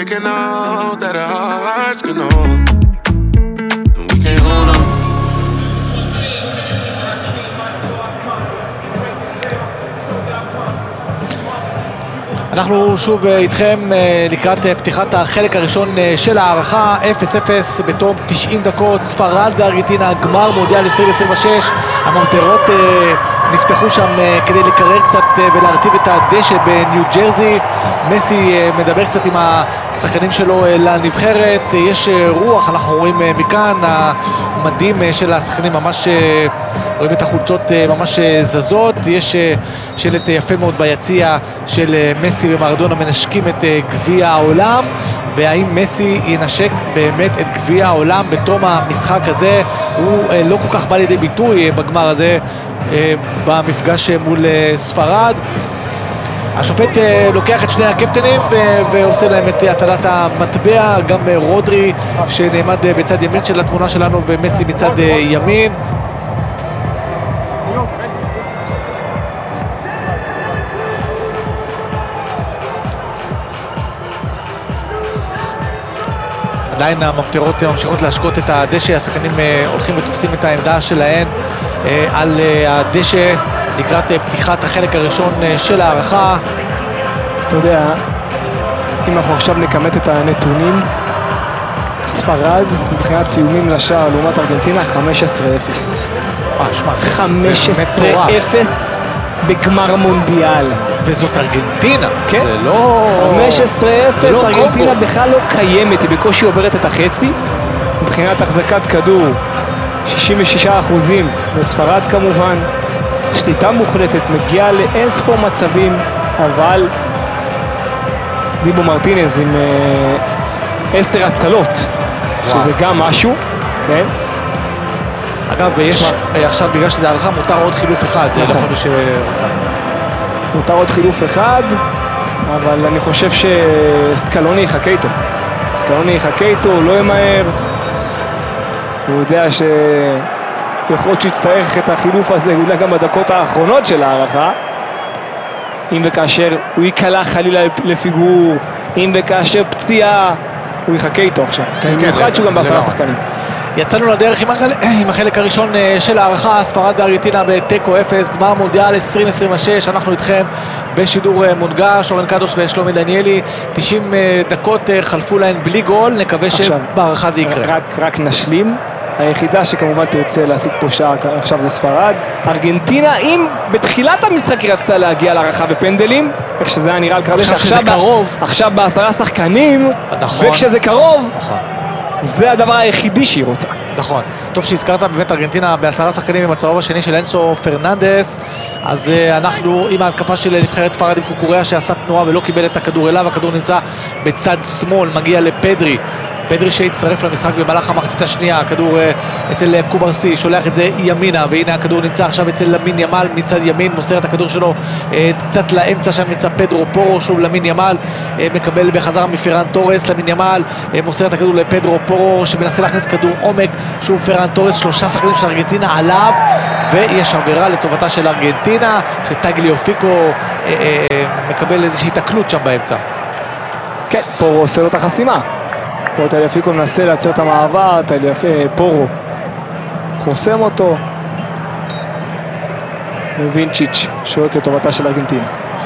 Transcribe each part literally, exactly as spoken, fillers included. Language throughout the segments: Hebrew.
taking all that our hearts can hold, and we can't hold on. אנחנו שוב איתכם לקראת פתיחת החלק הראשון של הערכה. אפס אפס בתום תשעים דקות, ספרד וארגנטינה, גמר מונדיאל עשרים עשרים ושש. הממטרות נפתחו שם כדי לקרר קצת ולהרטיב את הדשא בניו ג'רזי. מסי מדבר קצת עם השחקנים שלו לנבחרת, יש רוח, אנחנו רואים מכאן, המדים של השחקנים ממש רואים את החולצות ממש זזות. יש שלט יפה מאוד ביציע של מסי ומרדונה מנשקים את גביע העולם, והאם מסי ינשק באמת את גביע העולם בתום המשחק הזה? הוא לא כל כך בא לידי ביטוי בגמר הזה במפגש מול ספרד. השופט לוקח את שני הקפטנים ועושה להם את הטלת המטבע, גם רודרי שנעמד בצד ימין של התמונה שלנו ומסי מצד ימין. עדיין הממטרות ממשיכות להשקות את הדשא, השחקנים הולכים ותופסים את העמדה שלהם על הדשא לקראת פתיחת החלק הראשון של הערכה. אתה יודע, אם אנחנו עכשיו נכמת את הנתונים, ספרד מבחינת איומים לשער לעומת ארגנטינה חמש עשרה אפס. חמש עשרה אפס בגמר מונדיאל. וזאת ארגנטינה, כן? זה לא... חמש עשרה אפס, ארגנטינה בכלל לא קיימת, היא בקושי עוברת את החצי. מבחינת החזקת כדור, שישים ושישה אחוזים, בספרד כמובן. שליטה מוחלטת, מגיעה לאין ספור מצבים, אבל דיבו מרטינז עם אה, עשר הצלות, שזה גם משהו, כן? אגב, יש עכשיו, בגלל שזה הערכה, מותר עוד חילוף אחד, לכל מי שרוצה. מותר עוד חילוף אחד, אבל אני חושב שסקלוני יחכה איתו. סקלוני יחכה איתו, לא ימהר. הוא יודע ש... יכול להיות שיצטרך את החילוף הזה אולי גם בדקות האחרונות של הערכה, אם וכאשר הוא יקלה חלילה לפיגור, אם וכאשר פציעה, הוא יחכה איתו עכשיו. במיוחד שהוא גם בעשרה שחקנים. יצאנו לדרך עם החלק הראשון של הערכה, ספרד וארגנטינה בתיקו אפס, גמר מונדיאל עשרים עשרים ושש. אנחנו איתכם בשידור מונגש, אורן קדוש ושלומי דניאלי. תשעים דקות חלפו להן בלי גול, נקווה שבערכה זה יקרה. רק, רק נשלים. היחידה שכמובן תרצה להשיג פה שער עכשיו זה ספרד. ארגנטינה, אם בתחילת המשחק היא רצתה להגיע להערכה בפנדלים, איך שזה היה נראה על קרדש, עכשיו שזה קרוב, עכשיו בעשרה שחקנים, נכון, וכשזה קרוב, נכון. זה הדבר היחידי שהיא רוצה. נכון, טוב שהזכרת באמת ארגנטינה בעשרה שחקנים עם הצהוב השני של אנסו פרננדס. אז uh, אנחנו עם ההתקפה של נבחרת ספרד עם קוקוריה שעשה תנועה ולא קיבל את הכדור אליו, הכדור נמצא בצד שמאל, מגיע לפדרי, פדרי שהצטרף למשחק במהלך המחצית השנייה, הכדור uh, אצל קוברסי, שולח את זה ימינה, והנה הכדור נמצא עכשיו אצל למין ימל מצד ימין, מוסר את הכדור שלו uh, קצת לאמצע, שם נמצא פדרו פורו, שוב למין ימל, uh, מקבל בחזרה מפרן טורס, למין ימל, uh, מוסר את הכדור לפדרו פורו, שמנסה להכניס כדור עומק, שוב פרן טורס, שלושה שחקנים של ארגנטינה עליו, ויש עבירה לטובתה של ארגנטינה, שטגליופיקו uh, uh, מקבל איזושהי תקלות שם באמצע. כן, פורו עושה לו את החסימה. פה טגליופיקו מנסה לייצר את המעבר, פורו חוסם אותו, ווינצ'יץ' שורק לטובתה של ארגנטינה.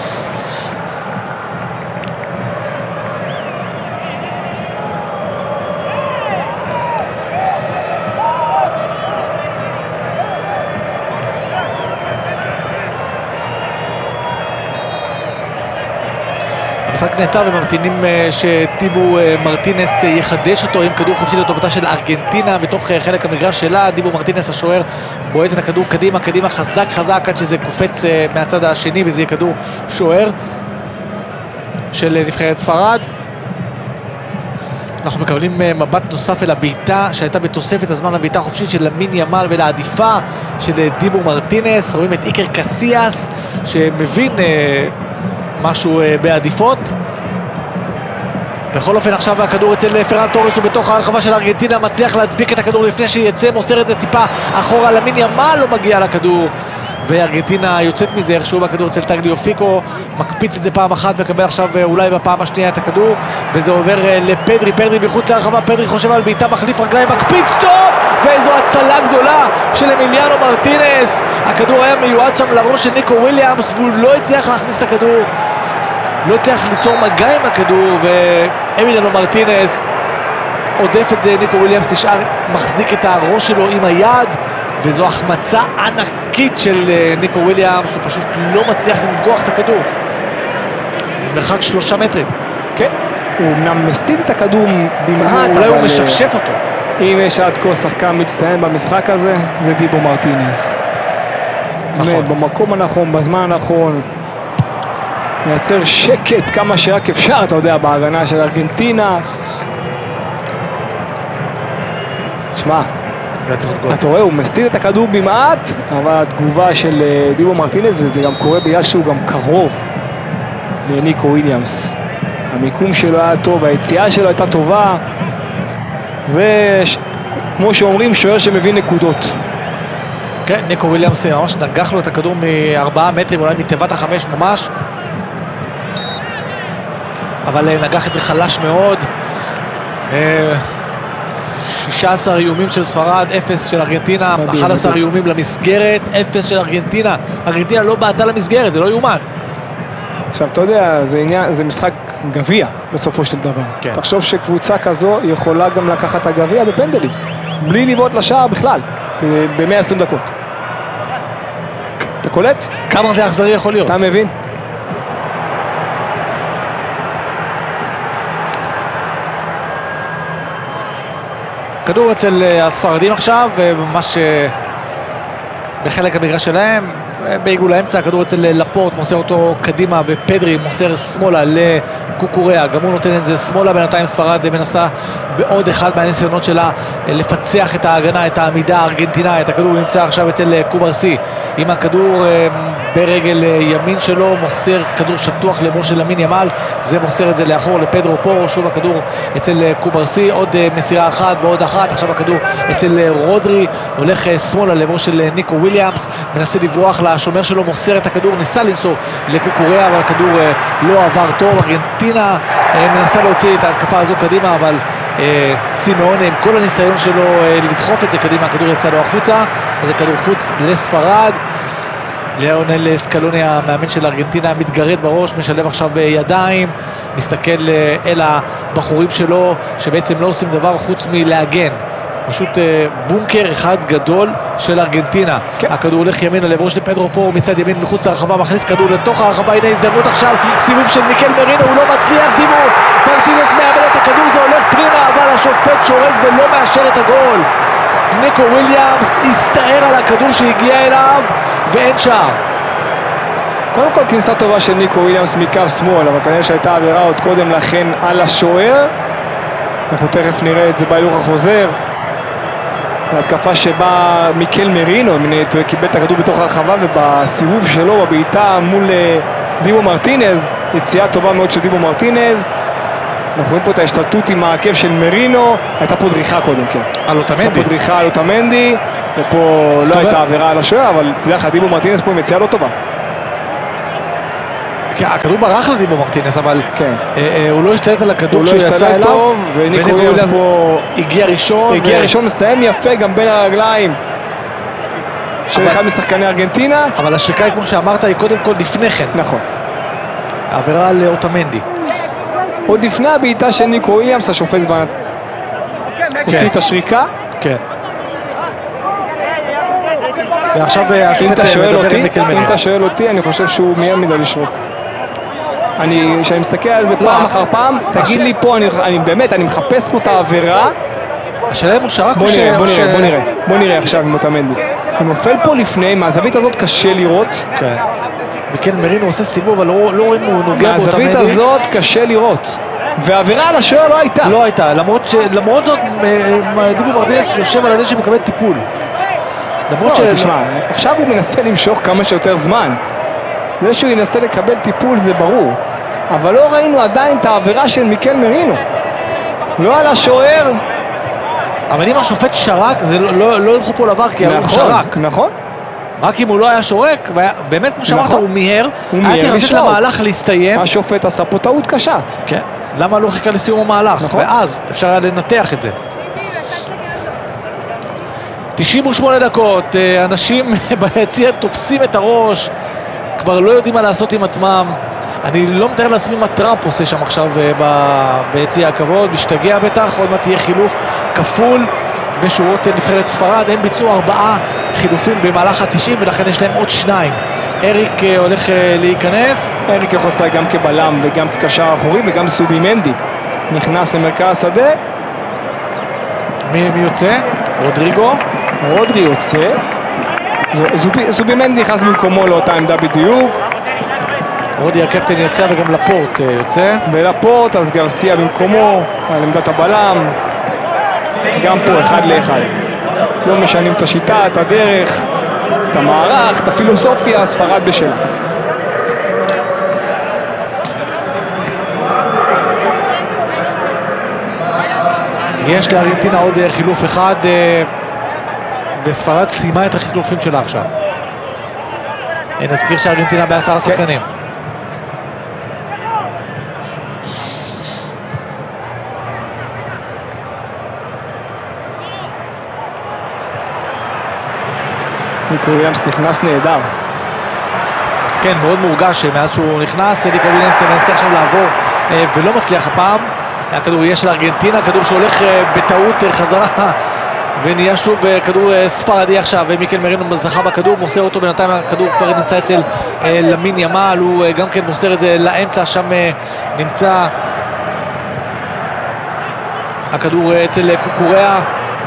המשחק נעצר וממתינים שדיבו מרטינס יחדש אותו עם כדור חופשי לטובתה של ארגנטינה בתוך חלק המגרש שלה. דיבו מרטינס השוער בועט את הכדור קדימה קדימה חזק חזק עד שזה קופץ מהצד השני וזה יהיה כדור שוער של נבחרת ספרד. אנחנו מקבלים מבט נוסף אל הביתה שהייתה בתוספת הזמן לביתה החופשית של למין ימל ולעדיפה של דיבו מרטינס. רואים את איקר קסיאס שמבין משהו בעדיפות. בכל אופן עכשיו הכדור אצל פרן טורס, הוא בתוך הרחבה של ארגנטינה, מצליח להדביק את הכדור לפני שיצא, מוסר את זה טיפה אחורה, למין ימל לא מגיע לכדור וארגנטינה יוצאת מזה, איכשהו הכדור אצל טגליופיקו, מקפיץ את זה פעם אחת, מקבל עכשיו אולי בפעם השנייה את הכדור, וזה עובר לפדרי, פדרי מחוץ להרחבה, פדרי חושב על בעיטה, מחליף רגליים, מקפיץ טוב, ואיזו הצלה גדולה של אמיליאנו מרטינס. הכדור היה מיועד שם לראש של ניקו וויליאמס, והוא לא הצליח להכניס את הכדור, לא הצליח ליצור מגע עם הכדור, ואמיליאנו מרטינס עודף את זה, ניקו וויליאמס נשאר מחזיק את הראש שלו עם היד, וזו החמצה ענקית של ניקו וויליאמס, הוא פשוט לא מצליח לנגוח את הכדור. מרחק שלושה מטרים. כן, הוא אמנם מסיט את הכדור במעט, אולי הוא משפשף אותו. אם יש עד כה שחקן מצטיין במשחק הזה, זה דיבו מרטינז. נכון. במקום הנכון, בזמן הנכון, מייצר שקט כמה שרק אפשר, אתה יודע, בהגנה של ארגנטינה. תשמע, אתה רואה, הוא מסתיר את הכדור במעט, אבל התגובה של דיבו מרטינז, וזה גם קורה בגלל שהוא גם קרוב לניקו וויליאמס. המיקום שלו היה טוב, היציאה שלו הייתה טובה. זה, כמו שאומרים, שוער שמביא נקודות. כן, ניקו וויליאמס ממש נגח לו את הכדור מארבעה מטרים, אולי מתיבת החמש ממש. אבל נגח את זה חלש מאוד. שישה עשר איומים של ספרד, אפס של ארגנטינה, אחד עשר איומים למסגרת, אפס של ארגנטינה. ארגנטינה לא בעטה למסגרת, זה לא יאומן. עכשיו, אתה יודע, זה עניין, זה משחק גביע בסופו של דבר. כן. תחשוב שקבוצה כזו יכולה גם לקחת את הגביע בפנדלים, בלי לבעוט לשער בכלל, ב-מאה ועשרים דקות. אתה קולט? כמה זה אכזרי יכול להיות? אתה מבין? כדור אצל הספרדים עכשיו, ממש בחלק המגרש שלהם, בעיגול האמצע, הכדור אצל לפורט, מוסר אותו קדימה, ופדרי מוסר שמאלה לקוקוריה, גם הוא נותן את זה שמאלה, בינתיים ספרד מנסה בעוד אחד מהניסיונות שלה לפצח את ההגנה, את העמידה הארגנטינאית. הכדור נמצא עכשיו אצל קוברסי, עם הכדור ברגל ימין שלו, מוסר כדור שטוח למשה למין ימל, זה מוסר את זה לאחור לפדרו פורו, שוב הכדור אצל קוברסי, עוד מסירה אחת ועוד אחת, עכשיו הכדור אצל רודרי, הולך שמאלה למשה ניקו וויליאמס, מנסה לברוח לשומר שלו, מוסר את הכדור, ניסה למסור לקוקוריה, אבל הכדור לא עבר טוב. ארגנטינה מנסה להוציא את ההתקפה הזו קדימה, אבל סימאונה עם כל הניסיון שלו לדחוף את זה קדימה, הכדור יצא לו החוצה, וזה כדור חוץ לספרד. ליאונל סקלוני, המאמן של ארגנטינה, מתגרד בראש, משלב עכשיו ידיים, מסתכל אל הבחורים שלו שבעצם לא עושים דבר חוץ מלהגן, פשוט בונקר אחד גדול של ארגנטינה. כן. הכדור הולך ימינה לבראש לפדרו פורו מצד ימין מחוץ להרחבה, מכניס כדור לתוך הרחבה, הנה הזדמנות עכשיו, סיבוב של מיקל מרינו, הוא לא מצליח, דימו מרטינס מאבד את הכדור, זה הולך פנימה, אבל השופט שורק ולא מאשר את הגול. ניקו וויליאמס הסתער על הכדור שהגיע אליו ואין שער. קודם כל כניסה טובה של ניקו וויליאמס מקו שמאל, אבל כנראה שהייתה עבירה עוד קודם לכן על השוער. אנחנו תכף נראה את זה בהילוך החוזר. ההתקפה שבה מיקל מרינו קיבל את הכדור בתוך הרחבה, ובסיבוב שלו בבעיטה מול דיבו מרטינז, יציאה טובה מאוד של דיבו מרטינז. אנחנו רואים פה את ההשתלטות עם העקב של מרינו, הייתה פה דריכה קודם, כן. על אוטמנדי. הייתה פה דריכה על אוטמנדי, ופה לא הייתה עבירה על השוער, אבל תדע לך, דיבו מרטינז פה עם יציאה לא טובה. הכדור ברח לדיבו מרטינס, אבל כן. אה, אה, הוא לא השתלט על הכדור שהוא לא יצא אליו, טוב, וניקו וויליאמס פה הגיע ראשון, הגיע ו... ראשון, מסיים יפה גם בין הרגליים של אבל... אחד משחקני ארגנטינה. אבל השריקה, כמו שאמרת, היא קודם כל לפני כן. נכון. העבירה על אוטמנדי. עוד לפני הבעיטה של ניקו וויליאמס, השופט כבר הוציא כן. את השריקה. כן. ועכשיו השופט מדבר עם מיקל מרינו. אם אתה שואל אותי, אני חושב שהוא מהר מדי לשרוק. אני, כשאני מסתכל על זה פעם אחר פעם, תגיד לי פה, אני, אני באמת, אני מחפש פה את העבירה. השאלה אם הוא שרק בוא נראה, בוא נראה, בוא נראה, בוא נראה עכשיו עם אוטמנדי. הוא נופל פה לפני, מהזווית הזאת קשה לראות. כן. מיקל מרינו עושה סיבוב, אבל לא רואים הוא נוגע באוטמנדי. מהזווית הזאת קשה לראות. והעבירה על השוער לא הייתה. לא הייתה, למרות ש... למרות זאת, דיבו מרטינס יושב על הדשא שמקבל טיפול. למרות ש... תשמע, עכשיו הוא מנסה למשוך כמה שיותר זמן. זה שהוא ינסה לקבל טיפול זה ברור, אבל לא ראינו עדיין את העבירה של מיקל מרינו, לא על השוער. אבל אם השופט שרק, זה לא, לא, לא ילכו פה לעבר, כי הוא שרק. נכון. רק אם הוא לא היה שורק, באמת כמו שאמרת, הוא מיהר, היה צריך לתת למהלך להסתיים. השופט עשה פה טעות קשה. כן, למה לא חיכה לסיום המהלך? ואז אפשר היה לנתח את זה. תשעים ושמונה דקות, אנשים ביציע תופסים את הראש, כבר לא יודעים מה לעשות עם עצמם. אני לא מתאר לעצמי מה טראמפ עושה שם עכשיו ביציע הכבוד, משתגע בטח, עוד מעט תהיה חילוף כפול בשורות נבחרת ספרד. הם ביצעו ארבעה חילופים במהלך ה-תשעים ולכן יש להם עוד שניים. אריק הולך להיכנס. אריק יכול לשחק גם כבלם וגם כקשר אחורי, וגם סובימנדי נכנס למרכז השדה. מי, מי יוצא? רודריגו. רודרי יוצא. סובימנדי נכנס במקומו לאותה עמדה בדיוק. רודי הקפטן יצא וגם לפורט יוצא. ולפורט, אז גרסיה במקומו על עמדת הבלם. גם פה אחד לאחד. לא משנים את השיטה, את הדרך, את המערך, את הפילוסופיה, ספרד בשלה. יש לארגנטינה עוד חילוף אחד, וספרד סיימה את החילופים שלה עכשיו. נזכיר שארגנטינה בעשרה שחקנים. ניקו וויליאמס נכנס נהדר. כן, מאוד מורגש מאז שהוא נכנס. ניקו וויליאמס מנסה עכשיו לעבור ולא מצליח הפעם. הכדור יהיה של ארגנטינה, כדור שהולך בטעות חזרה ונהיה שוב כדור ספרדי עכשיו, ומיקל מרינו זכה בכדור, מוסר אותו, בינתיים הכדור כבר נמצא אצל למין ימל, הוא גם כן מוסר את זה לאמצע, שם נמצא הכדור אצל קוקוריאה.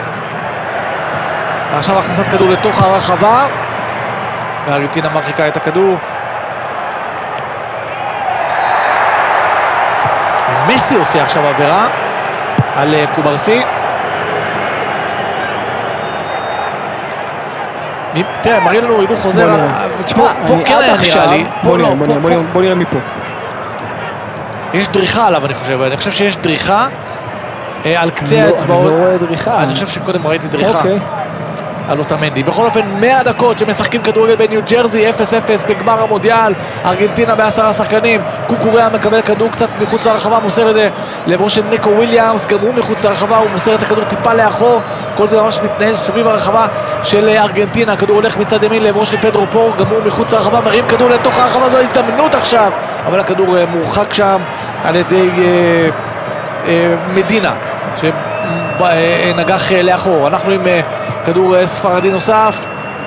ועכשיו הכנסת כדור לתוך הרחבה, וארגנטינה מרחיקה את הכדור. מסי עושה עכשיו עבירה על קוברסי. תראה, מראים לנו הילוך חוזר. פה כן היה נראה לי. בוא נראה מפה. יש דריכה עליו, אני חושב. אני חושב שיש דריכה על קצה האצבעות. אני לא רואה דריכה. אני חושב שקודם ראיתי דריכה על אוטמנדי. בכל אופן, מאה דקות שמשחקים כדורגל בניו ג'רזי, אפס אפס בגמר המונדיאל. ארגנטינה בעשרה שחקנים. קוקוריאה מקבל כדור קצת מחוץ לרחבה, מוסר את זה לעברו של ניקו וויליאמס, גם הוא מחוץ לרחבה, הוא מוסר את הכדור טיפה לאחור. כל זה ממש מתנהל סביב הרחבה של ארגנטינה. הכדור הולך מצד ימין לעברו של פדרו פור, גם הוא מחוץ לרחבה, מרים כדור לתוך הרחבה, זו הזדמנות עכשיו, אבל הכדור מורחק שם על ידי אה, אה, מדינה שנגח לאחור. אנחנו עם כדור ספרדי נוסף.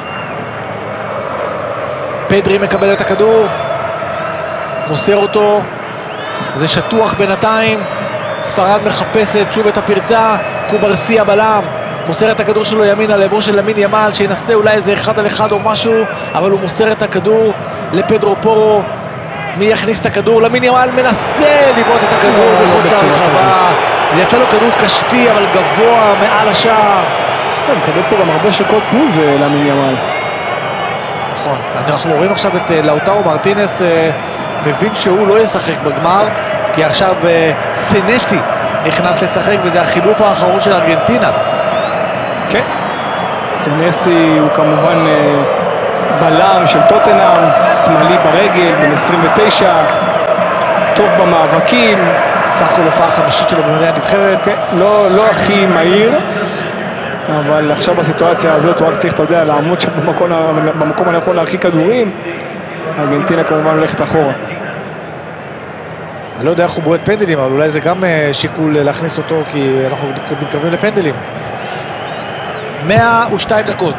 פדרי מקבל את הכדור, מוסר אותו, זה שטוח בינתיים. ספרד מחפשת שוב את הפרצה. קוברסי הבלם מוסר את הכדור שלו ימינה לעברו של למין ימל, שינסה אולי איזה אחד על אחד או משהו, אבל הוא מוסר את הכדור לפדרו פורו. מי יכניס את הכדור? למין ימל מנסה לבעוט את הכדור מחוץ לרחבה. זה יצא לו כדור קשתי אבל גבוה מעל השער. הוא מקבל פה גם הרבה שקות פלוס למין ימל. נכון, אנחנו רואים עכשיו את לאוטרו מרטינס מבין שהוא לא ישחק בגמר, כי עכשיו סנסי נכנס לשחק, וזה החילוף האחרון של ארגנטינה. כן, סנסי הוא כמובן בלם של טוטנהאם, שמאלי ברגל, בן עשרים ותשע, טוב במאבקים, סך הכל הופעה חמישית שלו במוני הנבחרת. כן, לא, לא הכי מהיר, אבל עכשיו בסיטואציה הזאת הוא רק צריך, אתה יודע, לעמוד שם במקום, במקום הנכון להרחיק כדורים. ארגנטינה כמובן הולכת אחורה. אני לא יודע איך הוא בועט פנדלים, אבל אולי זה גם שיקול להכניס אותו, כי אנחנו מתקרבים לפנדלים. מאה ושתיים דקות.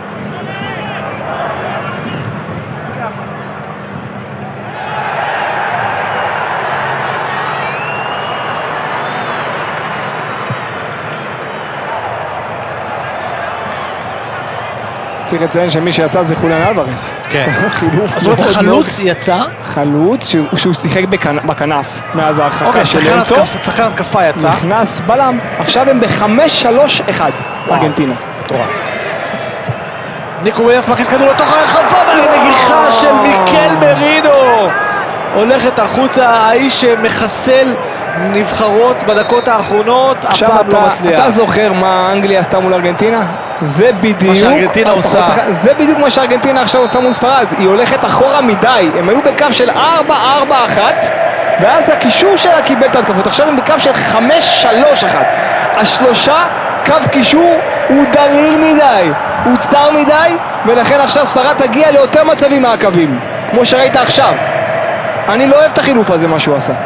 צריך לציין שמי שיצא זה חוליאן אלוורז. כן. זאת אומרת, חלוץ יצא? חלוץ שהוא שיחק בכנף מאז ההרחקה של אנצו. שחקן התקפה יצא. נכנס בלם. עכשיו הם בחמש שלוש אחד, ארגנטינה. מטורף. ניקו וויליאמס מכניס כדור לתוך הרחבה, והנגיחה של מיקל מרינו הולכת החוצה. האיש שמחסל נבחרות בדקות האחרונות, הפעם לא מצליח. אתה זוכר מה אנגליה עשתה מול ארגנטינה? זה בדיוק שארגנטינה עושה. זה בדיוק מה שארגנטינה עכשיו עושה מול ספרד, היא הולכת אחורה מדי, הם היו בקו של ארבע ארבע אחת ואז הקישור שלה קיבל את ההתקפות, עכשיו הם בקו של חמש שלוש אחת. השלושה קו קישור הוא דליל מדי, הוא צר מדי, ולכן עכשיו ספרד תגיע ליותר מצבים מהקווים, כמו שראית עכשיו. אני לא אוהב את החילוף הזה מה שהוא עשה.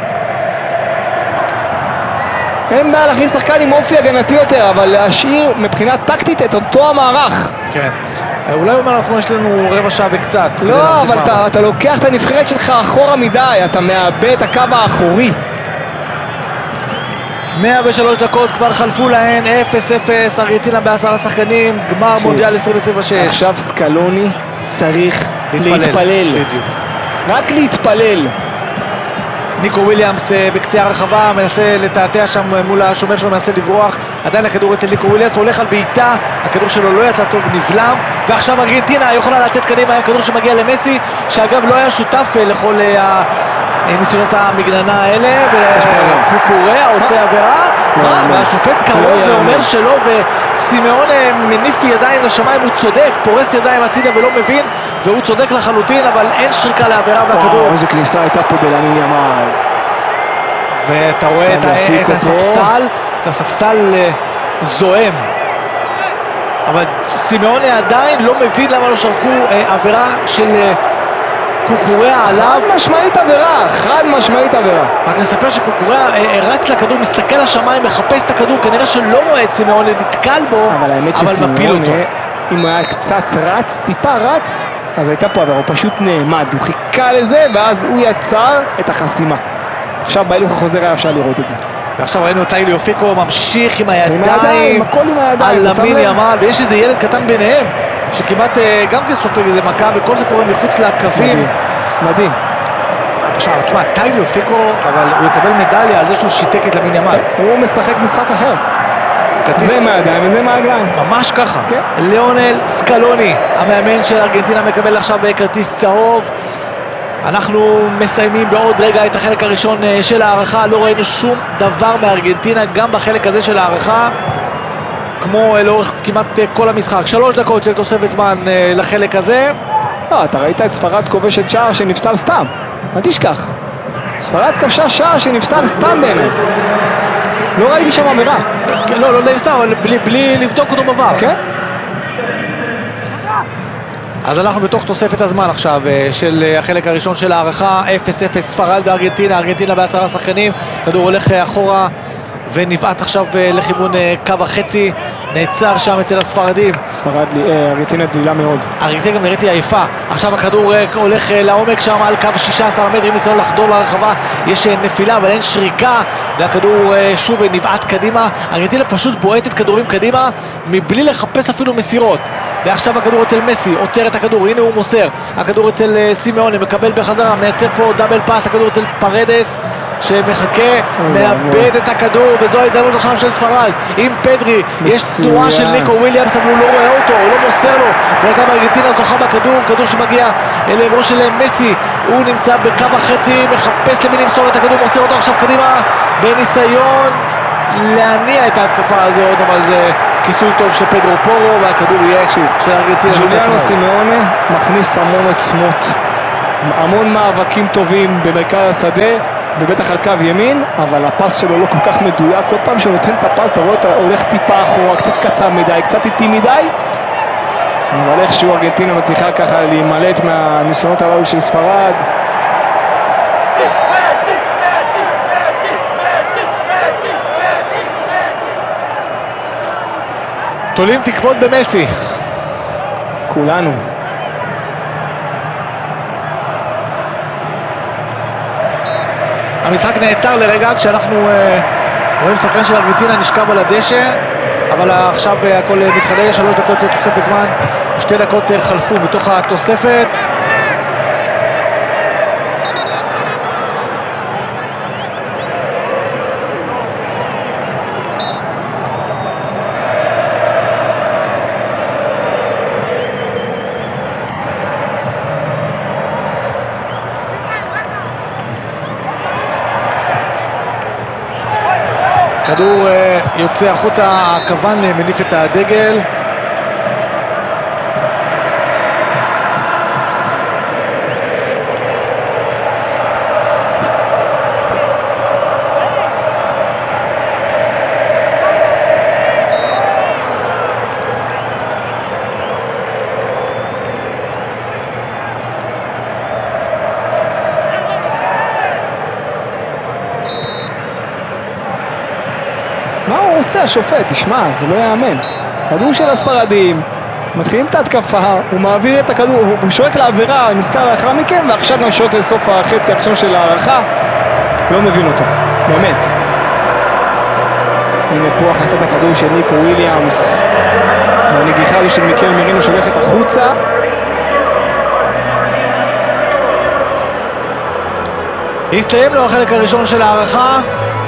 אין בעיה להכניס שחקן עם אופי הגנתי יותר, אבל להשאיר מבחינה טקטית את אותו המערך. כן. אולי הוא אומר לעצמו יש לנו רבע שעה וקצת. לא, אבל אתה, אתה לוקח את הנבחרת שלך אחורה מדי, אתה מאבד את הקו האחורי. מאה ושלוש דקות כבר חלפו להן, אפס אפס, ארגנטינה בעשרה שחקנים, גמר מונדיאל עשרים עשרים ושש. עכשיו סקלוני צריך להתפלל. להתפלל. בדיוק. רק להתפלל. ניקו וויליאמס בקצה הרחבה, מנסה לתעתע שם מול השומר שלו, מנסה לברוח, עדיין הכדור אצל ניקו וויליאמס, הוא הולך על בעיטה, הכדור שלו לא יצא טוב, נבלם, ועכשיו ארגנטינה יכולה לצאת קדימה עם כדור שמגיע למסי, שאגב לא היה שותף לכל הניסיונות המגננה האלה, וקוקוריה עושה עבירה, והשופט קרוב ואומר שלא, וסימאון מניף ידיים לשמיים, הוא צודק, פורס ידיים הצידה ולא מבין, והוא צודק לחלוטין, אבל אין שריקה לעבירה והכדור. וואו, איזה כניסה הייתה פה בלמין ימל. ואתה רואה את, את הספסל, את הספסל זועם. אבל סימאונה עדיין לא מבין למה לא שרקו אה, עבירה של אה, קוקוריה עליו. חד משמעית עבירה, חד משמעית עבירה. רק נספר שקוקוריה אה, רץ לכדור, מסתכל לשמיים, מחפש את הכדור, כנראה שלא רואה את סימאונה, נתקל בו, אבל האמת אבל מפיל אותו. אם הוא היה קצת רץ, טיפה רץ, אז הייתה פה עבירה, הוא פשוט נעמד, הוא חיכה לזה, ואז הוא יצר את החסימה. עכשיו בהילוך החוזר היה אפשר לראות את זה. ועכשיו ראינו את טיילי אופיקו ממשיך עם עם הידיים, הידיים, הכל עם הידיים, על למין ימל, ויש איזה ילד קטן ביניהם, שכמעט גם כן סופג איזה מכה, וכל זה קורה מחוץ לקווים. מדהים, מדהים. תשמע, תשמע, טיילי אופיקו, אבל הוא יקבל מדליה על זה שהוא שיתק את למין ימל. הוא משחק משחק אחר. זה מהידיים וזה מהרגליים. ממש ככה. כן. ליאונל סקלוני, המאמן של ארגנטינה, מקבל עכשיו כרטיס צהוב. אנחנו מסיימים בעוד רגע את החלק הראשון של הערכה, לא ראינו שום דבר מארגנטינה גם בחלק הזה של הערכה, כמו לאורך כמעט כל המשחק. שלוש דקות של תוספת זמן לחלק הזה. לא, אתה ראית את ספרד כובשת שער שנפסל סתם, אל תשכח. ספרד כבשה שער שנפסל סתם בעיניי. לא ראיתי שם אמירה. לא, לא נעים סתם, אבל בלי, בלי לבדוק אותו בבר. כן? אז אנחנו בתוך תוספת הזמן עכשיו של החלק הראשון של הערכה, אפס אפס ספרד בארגנטינה, ארגנטינה בעשרה שחקנים, כדור הולך אחורה ונבעט עכשיו לכיוון קו החצי, נעצר שם אצל הספרדים. ספרד, ארגנטינה דלילה מאוד. ארגנטינה גם נראית לי עייפה, עכשיו הכדור הולך לעומק שם על קו שישה עשר מטרים, ניסיון לחדור לרחבה, יש נפילה אבל אין שריקה, והכדור שוב נבעט קדימה, ארגנטינה פשוט בועטת כדורים קדימה מבלי לחפש אפילו מסירות. ועכשיו הכדור אצל מסי, עוצר את הכדור, הנה הוא מוסר, הכדור אצל סימאונה, מקבל בחזרה, מייצר פה דאבל פאס, הכדור אצל פרדס שמחכה, מאבד את הכדור, וזו ההזדמנות עכשיו של ספרד עם פדרי, יש תנועה של ניקו וויליאמס אבל הוא לא רואה אותו, הוא לא מוסר לו, בינתיים ארגנטינה זוכה בכדור, כדור שמגיע אל עברו של מסי, הוא נמצא בקו החצי, מחפש למי למסור את הכדור, מוסר אותו עכשיו קדימה בניסיון להניע את ההתקפה הזאת, אבל זה כיסוי טוב של פדרו פורו, והכדור יהיה של ארגנטינה. ג'וליאנו סימאונה מכניס המון עוצמות, המון מאבקים טובים במרכז השדה ובטח על קו ימין, אבל הפס שלו לא כל כך מדויק, כל פעם שהוא נותן את הפס אתה רואה אותו הולך טיפה אחורה, קצת קצר מדי, קצת איטי מדי, אבל איכשהו ארגנטינה מצליחה ככה להימלט מהניסיונות הללו של ספרד. תולים תקוות במסי. כולנו. המשחק נעצר לרגע כשאנחנו אה, רואים שחקן של ארגנטינה נשכב על הדשא, אבל עכשיו אה, הכל אה, מתחדש, שלוש דקות של תוספת זמן, שתי דקות אה, חלפו מתוך התוספת. כדור יוצא החוצה, הכוון מניף את הדגל. מה הוא רוצה השופט? תשמע, זה לא יאמן. כדור של הספרדים, מתחילים את ההתקפה, הוא מעביר את הכדור, הוא שורק לעבירה, נזכר לאחר מכן, ועכשיו גם שורק לסוף החצי הראשון של הערכה. לא מבין אותו, באמת. הנה פה הכנסת הכדור של ניקו וויליאמס. והנגיחה הזו של מיקל מרינו שולחת החוצה. הסתיים לו החלק הראשון של הערכה.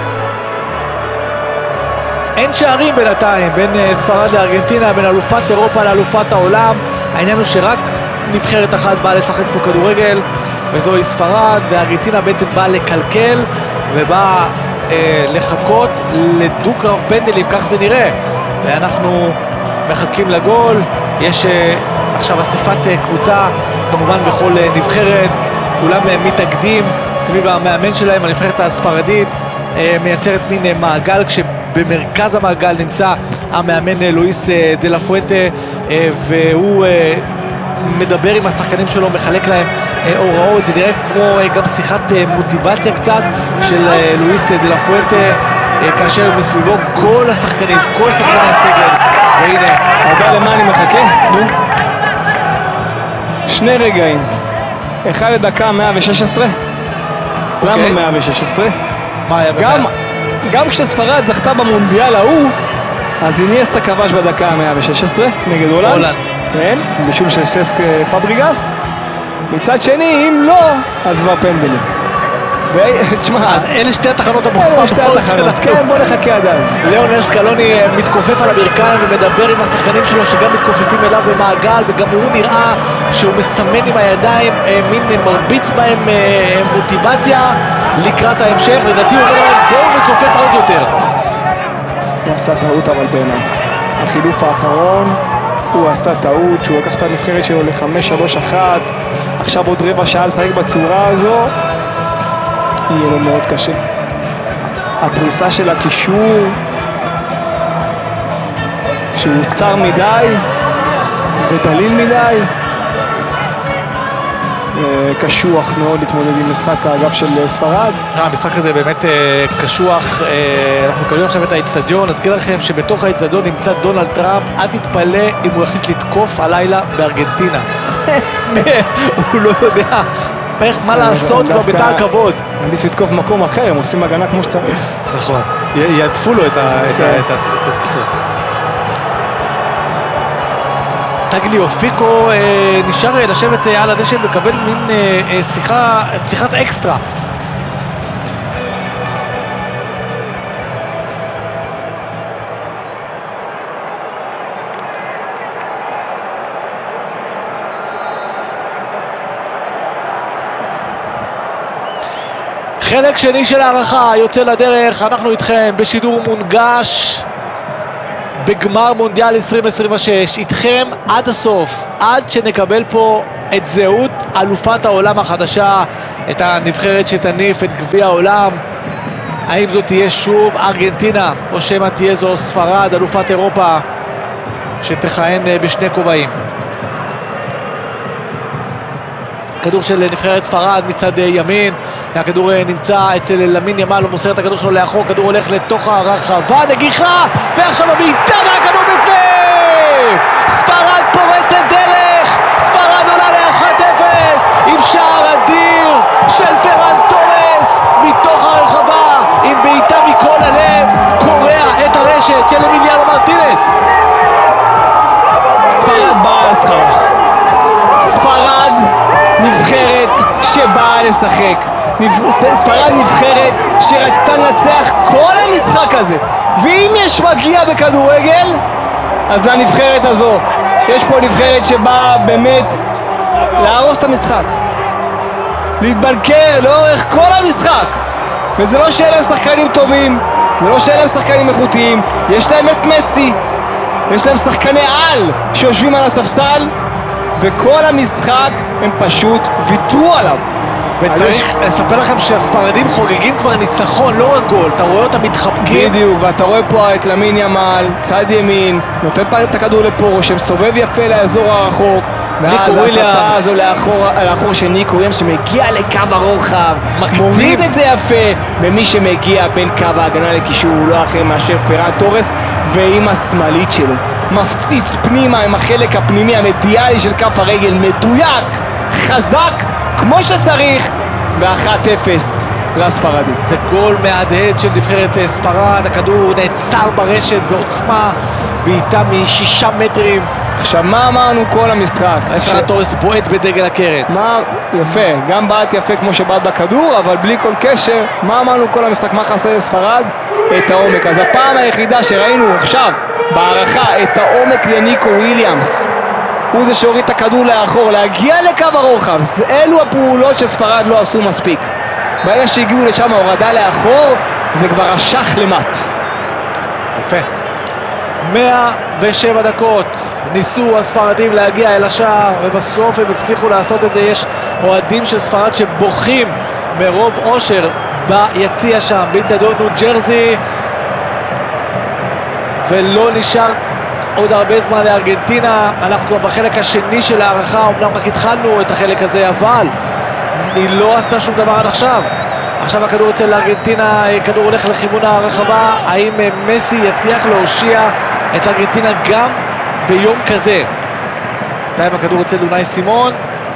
אין שערים בינתיים בין ספרד לארגנטינה, בין אלופת אירופה לאלופת העולם. העניין הוא שרק נבחרת אחת באה לשחק פה כדורגל, וזוהי ספרד, וארגנטינה בעצם באה לקלקל ובאה אה, לחכות לדו-קרב פנדלים, כך זה נראה. ואנחנו מחכים לגול. יש אה, עכשיו אספת אה, קבוצה כמובן בכל אה, נבחרת, כולם אה, מתאגדים סביב המאמן שלהם. הנבחרת הספרדית אה, מייצרת מין אה, מעגל, כשבמרכז המעגל נמצא המאמן אה, לואיס אה, דה לה פואנטה, אה, והוא אה, מדבר עם השחקנים שלו, מחלק להם אה, הוראות. זה נראה כמו אה, גם שיחת אה, מוטיבציה קצת של אה, לואיס דה לה פואנטה, אה, כאשר מסביבו כל השחקנים, כל שחקני הסגל. והנה, אתה יודע למה אני מחכה? נו, שני רגעים. אחד לדקה מאה ושש עשרה. למה אוקיי. מאה ושש עשרה? מה היה גם, במה? גם כשספרד זכתה במונדיאל ההוא, אז איניאסטה כבש בדקה ה-מאה ושש עשרה נגד הולנד. הולנד. כן, בשביל של ססק פבריגס. מצד שני, אם לא, אז כבר פנדלים. ותשמע, אז אלה שתי התחנות אלה שתי הבאות התחנות. שלנו. כן, בוא נחכה עד אז. ליאונל סקלוני מתכופף על הברכיים ומדבר עם השחקנים שלו שגם מתכופפים אליו במעגל, וגם הוא נראה שהוא מסמן עם הידיים, מין מרביץ בהם מוטיבציה לקראת ההמשך. לדעתי הוא אומר להם בואו נצופף עוד יותר. הוא עשה טעות אבל בעיניי. החילוף האחרון, הוא עשה טעות שהוא לקח את הנבחרת שלו ל-חמש שלוש אחת. עכשיו עוד רבע שעה לשחק בצורה הזו, יהיה לו מאוד קשה. הפריסה של הקישור שהוא צר מדי ודליל מדי, קשוח מאוד להתמודד עם משחק האגף של ספרד. המשחק הזה באמת קשוח. אנחנו מקבלים עכשיו את האצטדיון. נזכיר לכם שבתוך האצטדיון נמצא דונלד טראמפ. אל תתפלא אם הוא יחליט לתקוף הלילה בארגנטינה. הוא לא יודע מה לעשות כבר בתא הכבוד. עדיף לתקוף מקום אחר, הם עושים הגנה כמו שצריך. נכון, יעדפו לו את התקיפות. טגליאפיקו נשאר לשבת על הדשא ומקבל מין שיחת אקסטרה. חלק שני של הערכה יוצא לדרך. אנחנו איתכם בשידור מונגש בגמר מונדיאל עשרים עשרים ושש, איתכם עד הסוף, עד שנקבל פה את זהות אלופת העולם החדשה, את הנבחרת שתניף את גביע העולם. האם זאת תהיה שוב ארגנטינה, או שמא תהיה זו ספרד, אלופת אירופה, שתכהן בשני כובעים? כדור של נבחרת ספרד מצד ימין, הכדור נמצא אצל למין ימל, הוא מוסר את הכדור שלו לאחור, כדור הולך לתוך הרחבה, נגיחה, ועכשיו הבעיטה והכדור בפנים! ספרד פורצת דרך, ספרד עולה ל-אחת אפס עם שער אדיר של פרן טורס מתוך הרחבה, עם בעיטה מכל הלב, קורע את הרשת של אמיליאנו מרטינס. ספרד באה לסחרה. ספרד נבחרת שבאה לשחק. ספרד נבחרת שרצתה לנצח כל המשחק הזה, ואם יש מגיע בכדורגל אז לנבחרת הזו. יש פה נבחרת שבאה באמת להרוס את המשחק, להתבנקר לאורך כל המשחק, וזה לא שאלה להם שחקנים טובים, זה לא שאלה להם שחקנים איכותיים. יש להם את מסי, יש להם שחקני על שיושבים על הספסל, וכל המשחק הם פשוט ויתרו עליו. וצריך לספר לכם שהספרדים חוגגים כבר ניצחון, לא רק גול. אתה רואה אותם מתחבקים. בדיוק, ואתה רואה פה את למין ימל, צד ימין, נותן את הכדור לפה, שמסובב יפה לאזור הרחוק, ואז ההסתה הזו לאחור, לאחור של ניקו וויליאמס שמגיע לקו הרוחב, מוריד את זה יפה, ומי שמגיע בין קו ההגנה לקישור הוא לא אחר מאשר פרן תורס, ועם השמאלית שלו מפציץ פנימה עם החלק הפנימי המדיאלי של כף הרגל, מדויק, חזק, כמו שצריך, ו-אחת אפס לספרדים. זה גול מהדהד של נבחרת ספרד, הכדור נעצר ברשת בעוצמה, בעיטה משישה מטרים. עכשיו, מה אמרנו כל המשחק? פרן תורס בועט בדגל הקרת. מה, יפה, גם בעט יפה כמו שבעט בכדור, אבל בלי כל קשר, מה אמרנו כל המשחק? מה חסר לספרד? את העומק. אז הפעם היחידה שראינו עכשיו בהערכה את העומק לניקו וויליאמס, הוא זה שהוריד את הכדור לאחור, להגיע לקו הרוחב. אלו הפעולות שספרד לא עשו מספיק. ברגע שהגיעו לשם ההורדה לאחור, זה כבר השח למט. יפה. מאה ושבע דקות ניסו הספרדים להגיע אל השער, ובסוף הם הצליחו לעשות את זה. יש אוהדים של ספרד שבוכים מרוב אושר ביציע שם, באצטדיון ניו ג'רזי, ולא נשאר עוד הרבה זמן לארגנטינה. אנחנו כבר בחלק השני של הערכה, אמנם רק התחלנו את החלק הזה, אבל היא לא עשתה שום דבר עד עכשיו. עכשיו הכדור אצל ארגנטינה, כדור הולך לכיוון הרחבה. האם מסי יצליח להושיע את ארגנטינה גם ביום כזה? בינתיים הכדור אצל אונאי סימון.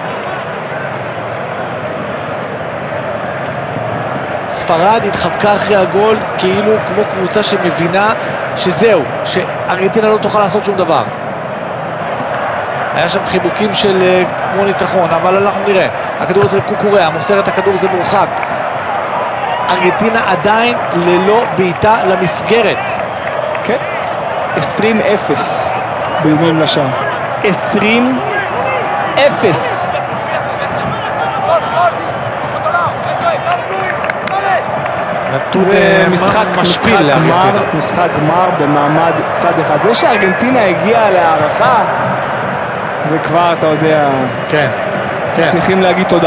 ספרד התחבקה אחרי הגול כאילו כמו קבוצה שמבינה שזהו, שארגנטינה לא תוכל לעשות שום דבר. היה שם חיבוקים של כמו ניצחון, אבל אנחנו נראה. הכדור אצל קוקוריה, מוסר את הכדור, זה מורחק. ארגנטינה עדיין ללא בעיטה למסגרת. כן, עשרים אפס באיומים לשער. עשרים אפס. זה משחק, משחק גמר, משחק גמר במעמד צד אחד. זה שארגנטינה הגיעה להערכה, זה כבר, אתה יודע, כן, כן. צריכים להגיד תודה.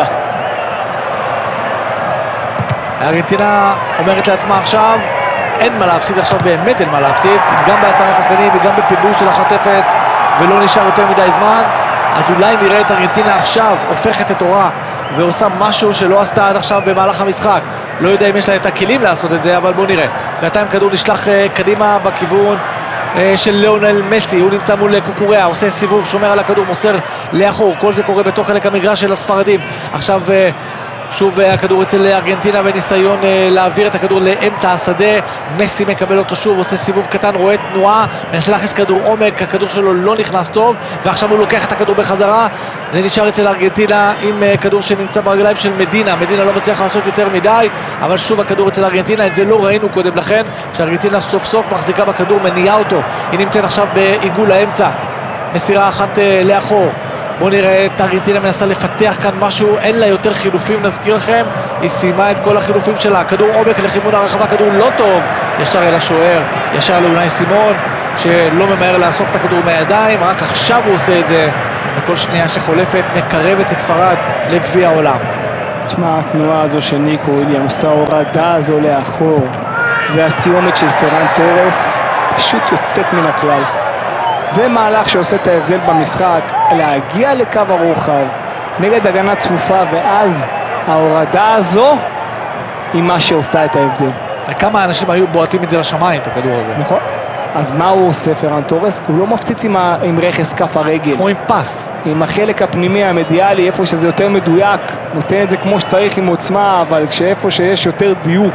ארגנטינה אומרת לעצמה עכשיו, אין מה להפסיד עכשיו, באמת אין מה להפסיד, גם בעשרה שחקנים וגם בפיגור של אחת אפס, ולא נשאר יותר מדי זמן. אז אולי נראה את ארגנטינה עכשיו הופכת את אורה ועושה משהו שלא עשתה עד עכשיו במהלך המשחק. לא יודע אם יש לה את הכלים לעשות את זה, אבל בואו נראה. בינתיים כדור נשלח קדימה בכיוון של ליאונל מסי, הוא נמצא מול קוקוריה, עושה סיבוב, שומר על הכדור, מוסר לאחור. כל זה קורה בתוך חלק המגרש של הספרדים. עכשיו שוב הכדור אצל ארגנטינה בניסיון להעביר את הכדור לאמצע השדה. מסי מקבל אותו שוב, עושה סיבוב קטן, רואה תנועה, מנסה להכניס כדור עומק, הכדור שלו לא נכנס טוב, ועכשיו הוא לוקח את הכדור בחזרה. זה נשאר אצל ארגנטינה עם כדור שנמצא ברגליים של מדינה. מדינה לא מצליח לעשות יותר מדי, אבל שוב הכדור אצל ארגנטינה. את זה לא ראינו קודם לכן, שארגנטינה סוף סוף מחזיקה בכדור, מניעה אותו. היא נמצאת עכשיו בעיגול האמצע, מסירה אחת לאחור. בואו נראה את ארגנטינה מנסה לפתח כאן משהו, אין לה יותר חילופים, נזכיר לכם, היא סיימה את כל החילופים שלה. כדור עומק לכיוון הרחבה, כדור לא טוב, ישר אל השוער, ישר לאונאי סימון, שלא ממהר לאסוף את הכדור מהידיים, רק עכשיו הוא עושה את זה, וכל שנייה שחולפת מקרבת את ספרד לגביע העולם. תשמע, התנועה הזו של ניקו וויליאמס, ההורדה הזו לאחור, והסיומת של פרן תורס, פשוט יוצאת מן הכלל. זה מהלך שעושה את ההבדל במשחק, להגיע לקו הרוחב נגד הגנה צפופה, ואז ההורדה הזו היא מה שעושה את ההבדל. כמה אנשים היו בועטים את זה לשמיים, את הכדור הזה. נכון. אז מה הוא עושה פרן תורס? הוא לא מפציץ עם, ה... עם רכס כף הרגל. כמו עם פס. עם החלק הפנימי המדיאלי, איפה שזה יותר מדויק, נותן את זה כמו שצריך עם עוצמה, אבל כשאיפה שיש יותר דיוק.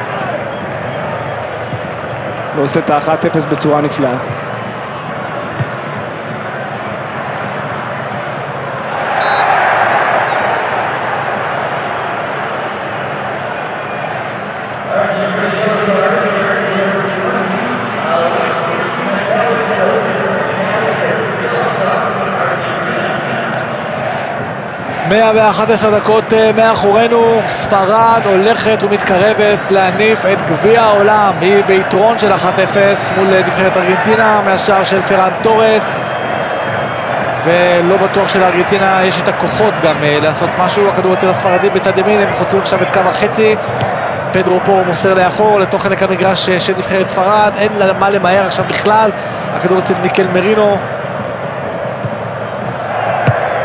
ועושה את ה-אחת אפס בצורה נפלאה. מאה ואחת עשרה דקות מאחורינו, ספרד הולכת ומתקרבת להניף את גביע העולם. היא ביתרון של אחת אפס מול נבחרת ארגנטינה מהשער של פרן תורס, ולא בטוח שלארגנטינה יש את הכוחות גם לעשות משהו. הכדור אצל הספרדים בצד ימין, הם חוצים עכשיו את קו החצי. פדרו פור מוסר לאחור לתוך חלק המגרש של נבחרת ספרד, אין לה מה למהר עכשיו בכלל. הכדור אצל מיקל מרינו,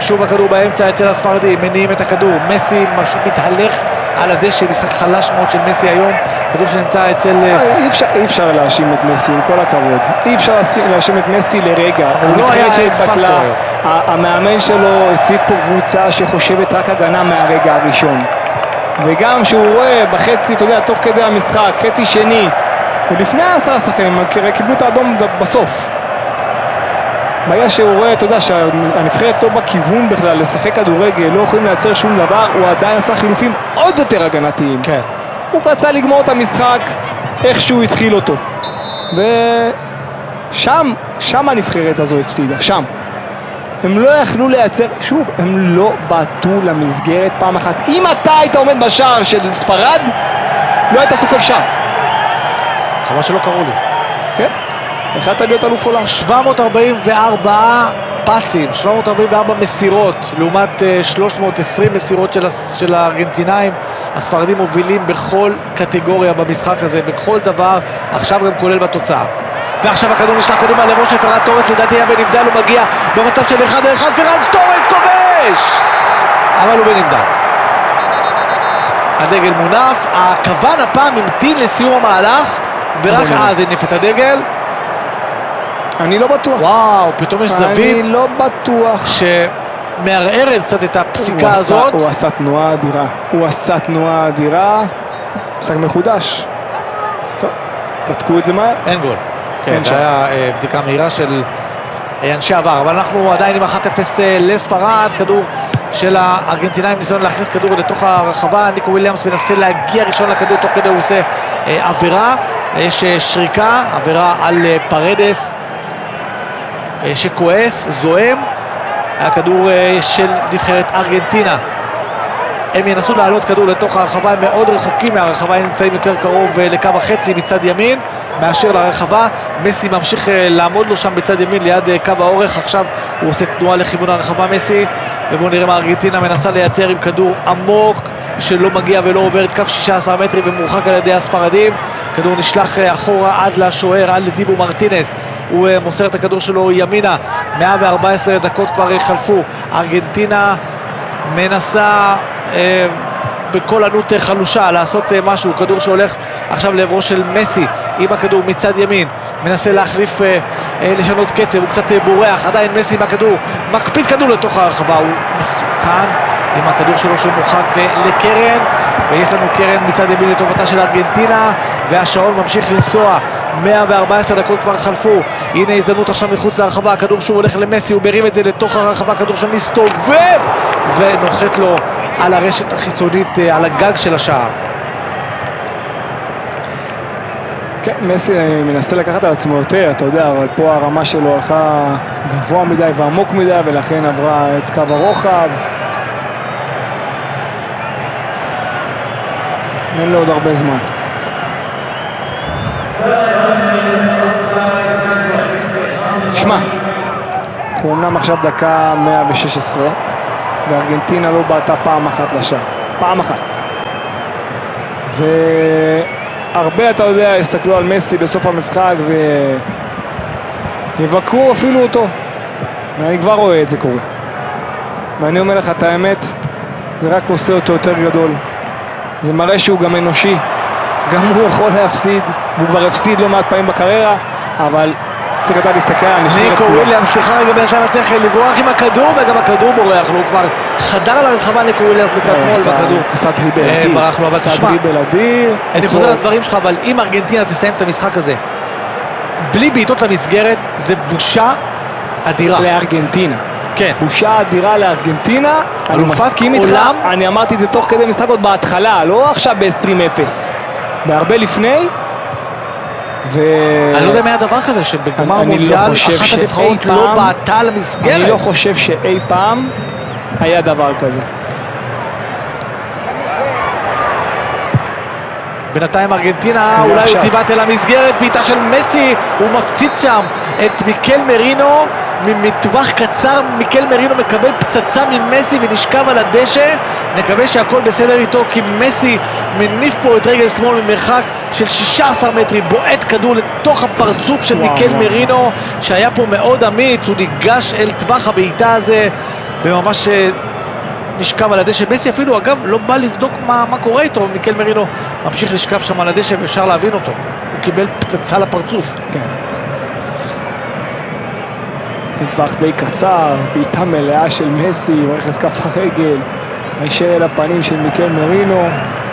שוב הכדור באמצע אצל הספרדים, מניעים את הכדור, מסי פשוט מתהלך על הדשא, משחק חלש מאוד של מסי היום, כדור שנמצא אצל... אי אפשר, אי אפשר להאשים את מסי, עם כל הכבוד. אי אפשר להאשים את מסי לרגע. הוא לא היה שהתבטלה, המאמן שלו הציב פה קבוצה שחושבת רק הגנה מהרגע הראשון. וגם שהוא רואה בחצי, אתה יודע, תוך כדי המשחק, חצי שני, ולפני העשרה שחקנים, קיבלו את האדום בסוף. ברגע שהוא רואה, אתה יודע, שהנבחרת לא בכיוון בכלל לשחק כדורגל, לא יכולים לייצר שום דבר, הוא עדיין עשה חילופים עוד יותר הגנתיים. כן. הוא רצה לגמור את המשחק איך שהוא התחיל אותו. ושם, שם הנבחרת הזו הפסידה, שם. הם לא יכלו לייצר, שוב, הם לא בעטו למסגרת פעם אחת. אם אתה היית עומד בשער של ספרד, לא היית סופג שער. חבל שלא קראו לי. כן? החלטת להיות אלוף עולם. שבע מאות ארבעים וארבע פסים, שבע מאות ארבעים וארבע מסירות, לעומת שלוש מאות ועשרים מסירות של, של הארגנטינאים. הספרדים מובילים בכל קטגוריה במשחק הזה, בכל דבר, עכשיו גם כולל בתוצאה. ועכשיו הכדור נשלח קדימה למשה פרן תורס, לדעתי היה בנבדל, הוא מגיע במצב של אחד אחד, פרן תורס כובש! אבל הוא בנבדל. הדגל מונף, הכוון הפעם המתין לסיום המהלך, ורק אז הניף את הדגל. אני לא בטוח. וואו, פתאום יש זווית. אני לא בטוח. שמערערת קצת את הפסיקה הזאת. הוא עשה תנועה אדירה. הוא עשה תנועה אדירה. משחק מחודש. טוב, בדקו את זה מהר. אין גול. כן, זה היה בדיקה מהירה של אנשי עבר, אבל אנחנו עדיין עם אחת אפס לספרד, כדור של הארגנטינאים, ניסיון להכניס כדור לתוך הרחבה, ניקו וויליאמס מנסה להגיע ראשון לכדור, תוך כדי הוא עושה עבירה, יש שריקה, עבירה על פרדס שכועס, זוהם, הכדור של נבחרת ארגנטינה. הם ינסו לעלות כדור לתוך הרחבה, הם מאוד רחוקים מהרחבה, הם נמצאים יותר קרוב לקו החצי מצד ימין מאשר לרחבה. מסי ממשיך לעמוד לו שם בצד ימין ליד קו האורך, עכשיו הוא עושה תנועה לכיוון הרחבה מסי, ובואו נראה מה ארגנטינה מנסה לייצר עם כדור עמוק שלא מגיע ולא עובר את קו שישה עשר מטרים ומורחק על ידי הספרדים. כדור נשלח אחורה עד לשוער, עד לדיבו מרטינס, הוא מוסר את הכדור שלו ימינה. מאה וארבע עשרה דקות כבר חלפו, ארגנטינה מנסה אה, בכל ענות חלושה לעשות אה, משהו, כדור שהולך עכשיו לעברו של מסי עם הכדור מצד ימין, מנסה להחליף, אה, אה, לשנות קצב, הוא קצת אה, בורח, עדיין מסי בכדור, מקפיץ כדור לתוך הרחבה, הוא מסוכן עם הכדור שלו שמורחק אה, לקרן, ויש לנו קרן מצד ימין לטובתה של ארגנטינה, והשעון ממשיך לנסוע. מאה וארבע עשרה דקות כבר חלפו, הנה הזדמנות עכשיו מחוץ להרחבה, הכדור שוב הולך למסי, הוא מרים את זה לתוך הרחבה, כדור שם מסתובב ונוחת לו על הרשת החיצונית, על הגג של השער. כן, מסי מנסה לקחת על עצמו יותר, אתה יודע, אבל פה הרמה שלו הלכה גבוה מדי ועמוק מדי, ולכן עברה את קו הרוחב. אין לו עוד הרבה זמן. תשמע, אנחנו אומנם עכשיו דקה מאה ושש עשרה, וארגנטינה לא בעטה פעם אחת לשער, פעם אחת. והרבה, אתה יודע, הסתכלו על מסי בסוף המשחק ויבקרו אפילו אותו, ואני כבר רואה את זה קורה. ואני אומר לך את האמת, זה רק עושה אותו יותר גדול. זה מראה שהוא גם אנושי, גם הוא יכול להפסיד, והוא כבר הפסיד לא מעט פעמים בקריירה, אבל צריך לדעת להסתכל על הנבחרת. ניקו וויליאמס, סליחה רגע, בינתיים צריך לברוח עם הכדור, וגם הכדור בורח לו, הוא כבר חדר לרחבה. ניקו וויליאמס בצד שמאל בכדור עשה דריבל אדיר, ברח לו, אבל תשמע, אני חוזר לדברים שלך, אבל אם ארגנטינה תסיים את המשחק הזה בלי בעיטות למסגרת, זה בושה אדירה לארגנטינה. כן, בושה אדירה לארגנטינה. אני מסכים איתך, אני אמרתי את זה תוך כדי משחק עוד בהתחלה, לא עכשיו ב-עשרים אפס, בהרבה לפני. ו... אני לא יודע מה הדבר כזה שבגמר מונדיאל לא אחת הנבחרות לא בעטה למסגרת. אני לא חושב שאי פעם היה דבר כזה. בינתיים ארגנטינה אולי הוא תיבט אל המסגרת, בעיטה של מסי, הוא מפציץ שם את מיקל מרינו ממטווח קצר. מיקל מרינו מקבל פצצה ממסי ונשכב על הדשא. נקווה שהכל בסדר איתו, כי מסי מניף פה את רגל שמאל ממרחק של שישה עשר מטרים, בועט כדור לתוך הפרצוף של וואו, מיקל וואו. מרינו שהיה פה מאוד אמיץ, הוא ניגש אל טווח הבעיטה הזה וממש נשכב על הדשא. מסי אפילו, אגב, לא בא לבדוק מה, מה קורה איתו. מיקל מרינו ממשיך לשכב שם על הדשא ואפשר להבין אותו. הוא קיבל פצצה לפרצוף. כן. בטווח די קצר, בעיטה מלאה של מסי, רכס כף הרגל, הישר אל הפנים של מיקל מרינו.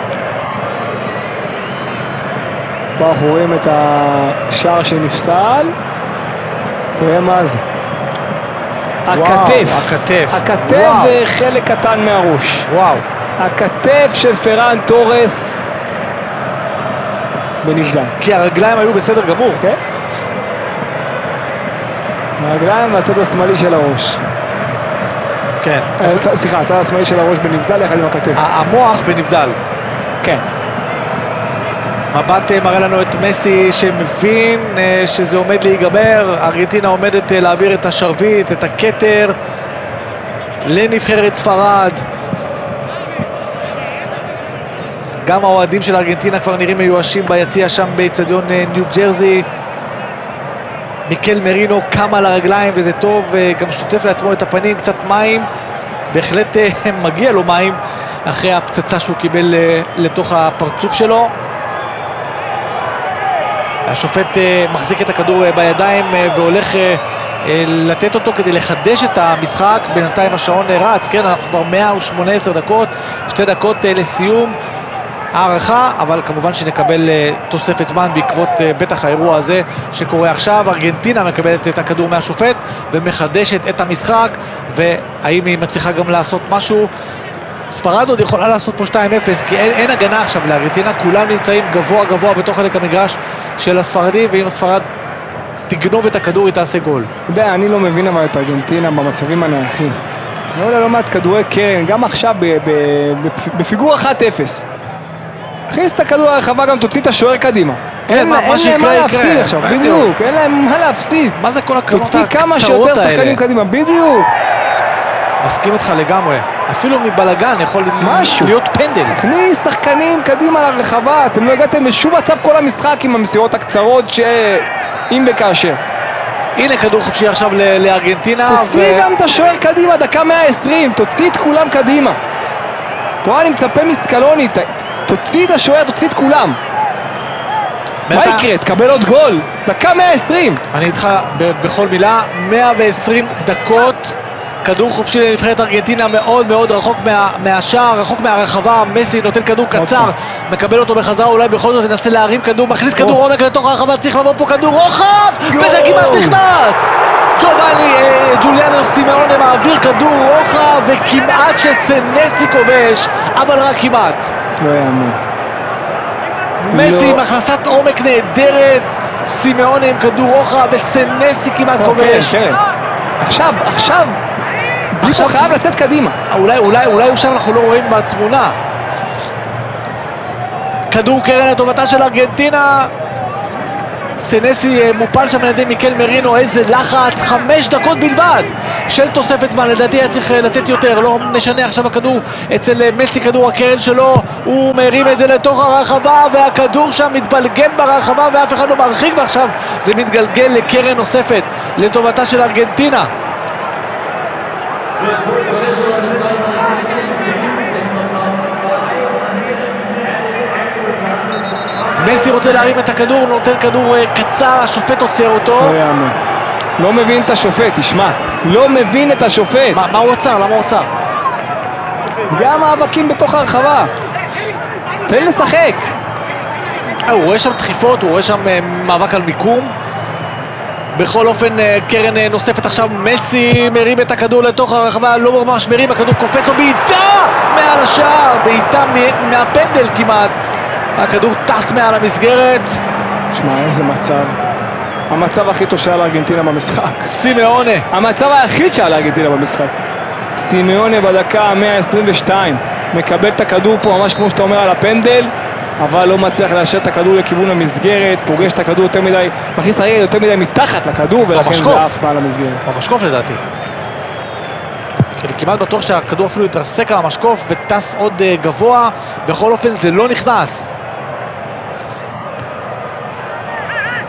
פה אנחנו רואים את השער שנפסל. תראה מה זה. הכתף. הכתף. הכתף וחלק קטן מהראש. וואו. הכתף של פרן טורס בנבדל. כי הרגליים היו בסדר גמור. כן. הרגליים והצד השמאלי של הראש. כן. סליחה, הצד השמאלי של הראש בנבדל יחד עם הכתף. המוח בנבדל. כן. מבט מראה לנו את מסי שמבין שזה עומד להיגמר. ארגנטינה עומדת להעביר את השרביט, את הכתר לנבחרת ספרד. גם האוהדים של ארגנטינה כבר נראים מיואשים ביציע שם באצטדיון ניו ג'רזי. מיקל מרינו קם על הרגליים וזה טוב, גם שוטף לעצמו את הפנים, קצת מים, בהחלט מגיע לו מים אחרי הפצצה שהוא קיבל לתוך הפרצוף שלו. השופט מחזיק את הכדור בידיים והולך לתת אותו כדי לחדש את המשחק. בינתיים השעון רץ, כן, אנחנו כבר מאה ושמונה עשרה דקות, שתי דקות לסיום הערכה, אבל כמובן שנקבל תוספת זמן בעקבות בטח האירוע הזה שקורה עכשיו. ארגנטינה מקבלת את הכדור מהשופט ומחדשת את המשחק, והאם היא מצליחה גם לעשות משהו? ספרד עוד יכולה לעשות פה שתיים אפס, כי אין, אין הגנה עכשיו לארגנטינה, כולם נמצאים גבוה גבוה בתוך חלק המגרש של הספרדים, ואם הספרד תגנוב את הכדור היא תעשה גול. אתה יודע, אני לא מבין אבל את ארגנטינה במצבים הנייחים. אני עולה לא מעט כדורי קרן, גם עכשיו בפיגור אחת אפס. הכניס את הכדור הרחבה, גם תוציא את השוער קדימה. אין להם מה להפסיד עכשיו, בדיוק, אין להם מה להפסיד. מה זה כל הקרנות הקצרות האלה? תוציא כמה שיותר שחקנים קדימה, בדיוק. מסכים איתך לגמרי, אפילו מבלגן יכול משהו. להיות פנדל. תכניס שחקנים קדימה לרחבה, אתם לא הגעתם בשום מצב כל המשחק עם המסירות הקצרות שאם וכאשר. הנה כדור חופשי עכשיו לארגנטינה. תוציא ו... גם את השוער קדימה, דקה מאה ועשרים, תוציא את כולם קדימה. פה אני מצפה מסקלוני, ת... תוציא את השוער, תוציא את כולם. מה יקרה? תקבל עוד גול, דקה מאה ועשרים. אני איתך ב- בכל מילה, מאה ועשרים דקות. כדור חופשי לנבחרת ארגנטינה, מאוד מאוד רחוק מה, מהשער, רחוק מהרחבה. מסי נותן כדור קצר, מקבל אותו בחזרה, אולי בכל זאת ינסה להרים כדור, מכניס כדור עומק לתוך הרחבה, צריך לבוא פה כדור רוחב, וזה כמעט נכנס! ג'ובאני, אה, ג'וליאנו סימאונה מעביר כדור רוחב, וכמעט שסנסי כובש, אבל רק כמעט. לא יאמן. מסי עם הכנסת עומק נהדרת, סימאונה עם כדור רוחב, וסנסי כמעט כובש. עכשיו, עכשיו, עכשיו חייב לצאת קדימה. אולי, אולי, אולי הוא שם אנחנו לא רואים בתמונה. כדור קרן לטובתה של ארגנטינה. סנסי מופל שם על ידי מיקל מרינו, איזה לחץ, חמש דקות בלבד של תוספת זמן, לדעתי היה צריך לתת יותר, לא נשנה עכשיו הכדור אצל מסי, כדור הקרן שלו, הוא מרים את זה לתוך הרחבה והכדור שם מתבלגל ברחבה ואף אחד לא מרחיק, ועכשיו זה מתגלגל לקרן נוספת לטובתה של ארגנטינה. מסי רוצה להרים את הכדור, נותן כדור קצר, השופט עוצר אותו. לא יאמן. לא מבין את השופט, תשמע. לא מבין את השופט. מה, מה הוא עצר? למה הוא עצר? גם מאבקים בתוך הרחבה. תן לשחק. הוא רואה שם דחיפות, הוא רואה שם מאבק על מיקום. בכל אופן, קרן נוספת עכשיו, מסי מרים את הכדור לתוך הרחבה, לא ממש מרים, הכדור קופץ לו בעיטה מעל השער, בעיטה מהפנדל כמעט. הכדור טס מעל המסגרת. תשמע, איזה מצב. המצב הכי טוב שהיה לארגנטינה במשחק. סימאונה. המצב היחיד שהיה לארגנטינה במשחק. סימאונה בדקה מאה עשרים ושתיים. מקבל את הכדור פה ממש כמו שאתה אומר על הפנדל, אבל לא מצליח לאשר את הכדור לכיוון המסגרת, פוגש את הכדור יותר מדי, מכניס את הרגל יותר מדי מתחת לכדור, ולכן זה עף מעל המסגרת. במשקוף לדעתי. אני כמעט בטוח שהכדור אפילו התרסק על המשקוף וטס עוד גבוה, בכל אופן זה לא נכנס.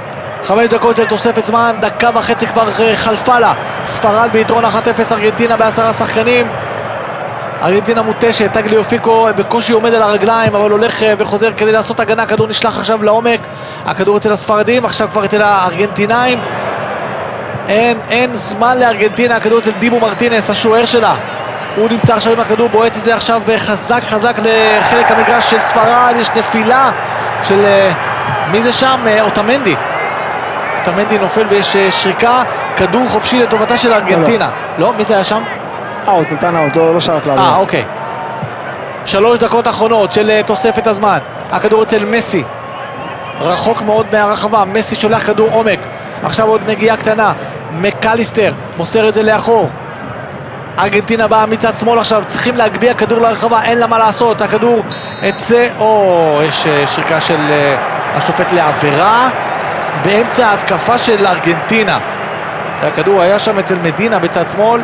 חמש דקות של תוספת זמן, דקה וחצי כבר חלפה לה. ספרד ביתרון אחת אפס, ארגנטינה בעשרה שחקנים. ארגנטינה מוטשת, טגליופיקו בקושי עומד על הרגליים, אבל הולך וחוזר כדי לעשות הגנה. הכדור נשלח עכשיו לעומק, הכדור אצל הספרדים, עכשיו כבר אצל הארגנטינאים. אין, אין זמן לארגנטינה, הכדור אצל דיבו מרטינס, השוער שלה. הוא נמצא עכשיו עם הכדור, בועט את זה עכשיו חזק חזק לחלק המגרש של ספרד. יש נפילה של, מי זה שם? אוטמנדי. אוטמנדי נופל ויש שריקה, כדור חופשי לטובתה של ארגנטינה. לא, מי זה היה שם? אאוט, נתן אאוט, לא שרק לעבור. אה, אוקיי. שלוש דקות אחרונות של תוספת הזמן. הכדור אצל מסי. רחוק מאוד מהרחבה, מסי שולח כדור עומק. עכשיו עוד נגיעה קטנה. מקליסטר מוסר את זה לאחור. ארגנטינה באה מצד שמאל עכשיו, צריכים להגביה כדור לרחבה, אין לה מה לעשות. הכדור אצא, או, יש שריקה של השופט לעבירה באמצע ההתקפה של ארגנטינה. הכדור היה שם אצל מדינה בצד שמאל,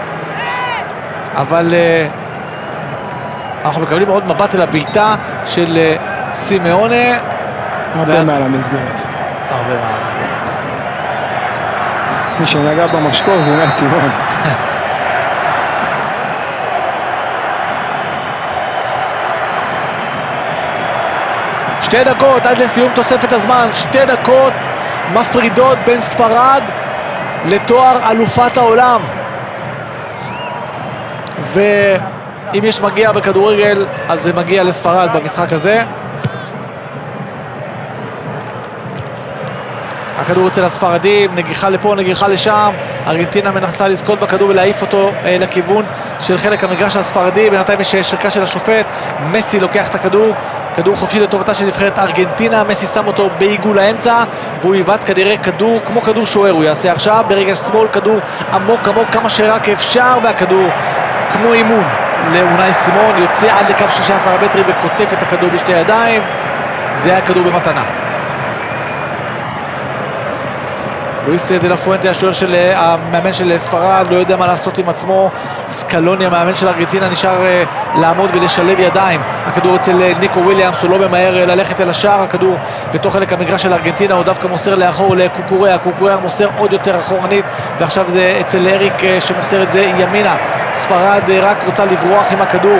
אבל uh, אנחנו מקבלים עוד מבט אל הביתה של uh, סימאונה. הרבה ו... מעל המסגרת. הרבה מעל המסגרת. מי שנגע במשקור זה אולי סימון. שתי דקות עד לסיום תוספת הזמן, שתי דקות מפרידות בין ספרד לתואר אלופת העולם. ואם יש מגיע בכדורגל, אז זה מגיע לספרד במשחק הזה. הכדור אצל הספרדים, נגיחה לפה, נגיחה לשם. ארגנטינה מנסה לזכות בכדור ולהעיף אותו אה, לכיוון של חלק המגרש הספרדי. בינתיים יש שריקה של השופט, מסי לוקח את הכדור, כדור חופשי לטובתה של נבחרת ארגנטינה. מסי שם אותו בעיגול האמצע, והוא יבט כנראה כדור כמו כדור שוער הוא יעשה עכשיו, ברגע שמאל, כדור עמוק עמוק כמה שרק אפשר, והכדור כמו אימון לאונאי סימון, יוצא עד לקו שישה עשר מטרים וכותף את הכדור בשתי ידיים. זה היה כדור במתנה. לואיס דה לה פואנטה, השוער של המאמן של ספרד, לא יודע מה לעשות עם עצמו. סקלוני, המאמן של ארגנטינה, נשאר uh, לעמוד ולשלב ידיים. הכדור אצל ניקו וויליאמס, הוא לא ממהר ללכת אל השער. הכדור בתוך חלק המגרש של ארגנטינה, הוא דווקא מוסר לאחור לקוקוריה. קוקוריה מוסר עוד יותר אחורנית, ועכשיו זה אצל אריק uh, שמוסר את זה ימינה. ספרד uh, רק רוצה לברוח עם הכדור.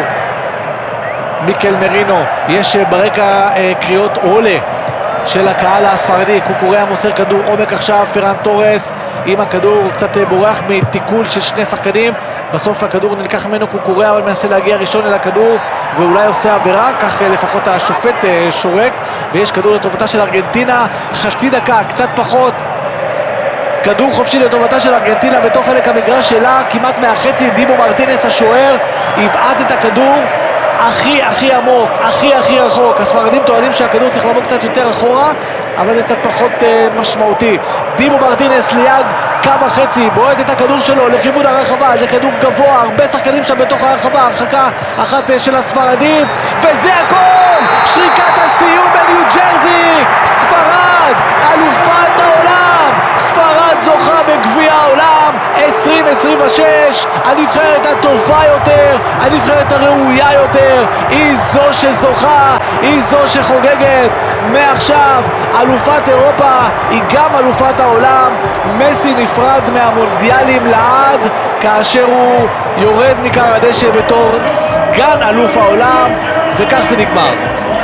מיקל מרינו, יש uh, ברקע uh, קריאות עולה של הקהל הספרדי. קוקוריה מוסר כדור עומק עכשיו, פרן טורס עם הכדור, קצת בורח מתיקול של שני שחקנים, בסוף הכדור נלקח ממנו. קוקוריה אבל מנסה להגיע ראשון אל הכדור ואולי עושה עבירה, כך לפחות השופט שורק, ויש כדור לטובתה של ארגנטינה. חצי דקה, קצת פחות, כדור חופשי לטובתה של ארגנטינה בתוך חלק המגרש שלה, כמעט מהחצי. דיבו מרטינס השוער יבעט את הכדור הכי הכי עמוק, הכי הכי רחוק. הספרדים טוענים שהכדור צריך לבוא קצת יותר אחורה, אבל זה קצת פחות uh, משמעותי. דיבו מרטינס ליד קו החצי, בועט את הכדור שלו לכיוון הרחבה, זה כדור גבוה, הרבה שחקנים שם בתוך הרחבה, הרחקה אחת uh, של הספרדים, וזה הכל! שריקת הסיום בניו ג'רזי, ספרד, אלופת העולם, ספרד זוכה בגביע העולם עשרים עשרים ושש, הנבחרת הטובה יותר, הנבחרת הראויה יותר, היא זו שזוכה, היא זו שחוגגת. מעכשיו אלופת אירופה היא גם אלופת העולם. מסי נפרד מהמונדיאלים לעד, כאשר הוא יורד מקר הדשא בתור סגן אלוף העולם, וכך זה נגמר.